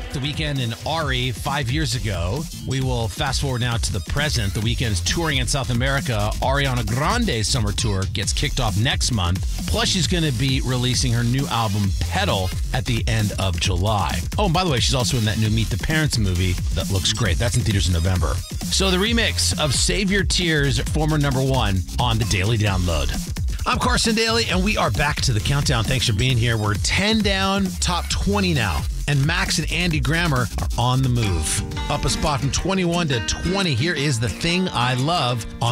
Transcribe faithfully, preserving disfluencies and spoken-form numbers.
The Weeknd and Ari five years ago. We will fast forward now to the present. The Weeknd is touring in South America. Ariana Grande's summer tour gets kicked off next month. Plus, she's going to be releasing her new album, Pedal, at the end of July. Oh, and by the way, she's also in that new Meet the Parents movie that looks great. That's in theaters in November. So the remix of Save Your Tears, former number one, on the Daily Download. I'm Carson Daly, and we are back to the countdown. Thanks for being here. We're ten down, top twenty now. And Max and Andy Grammer are on the move. Up a spot from twenty-one to twenty. Here is The Thing I Love on